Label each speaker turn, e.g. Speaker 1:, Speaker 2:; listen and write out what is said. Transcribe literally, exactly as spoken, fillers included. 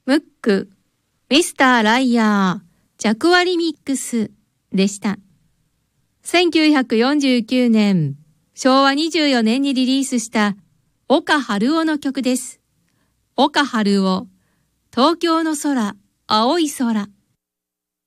Speaker 1: ムック、ミスターライヤー、ジャクワリミックスでした。せんきゅうひゃくよんじゅうきゅうねん、しょうわにじゅうよねんにリリースした岡春雄の曲です。岡春雄、東京の空、青い空。